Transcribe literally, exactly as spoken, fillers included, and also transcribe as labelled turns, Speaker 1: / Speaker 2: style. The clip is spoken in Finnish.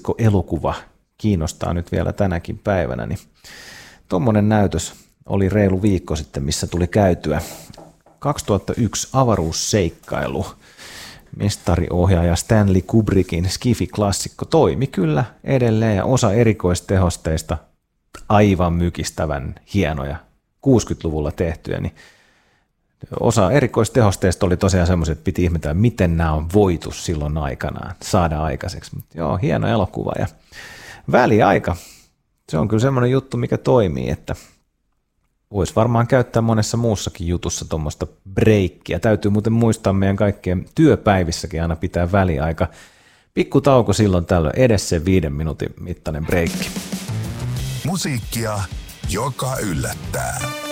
Speaker 1: kun elokuva kiinnostaa nyt vielä tänäkin päivänä, niin tuommoinen näytös oli reilu viikko sitten, missä tuli käytyä. kaksituhattayksi avaruusseikkailu. Mestariohjaaja Stanley Kubrickin skifi-klassikko toimi kyllä edelleen ja osa erikoistehosteista aivan mykistävän hienoja kuusikymmentäluvulla tehtyjä, niin osa erikoistehosteista oli tosiaan semmoiset, että piti ihmetellä, miten nämä on voitu silloin aikanaan saada aikaiseksi. Mutta joo, hieno elokuva ja väliaika. Se on kyllä semmoinen juttu, mikä toimii, että voisi varmaan käyttää monessa muussakin jutussa tuommoista breikkiä. Täytyy muuten muistaa meidän kaikkien työpäivissäkin aina pitää väliaika. Pikku tauko silloin tällöin, edes se viiden minuutin mittainen breikki.
Speaker 2: Musiikkia, joka yllättää.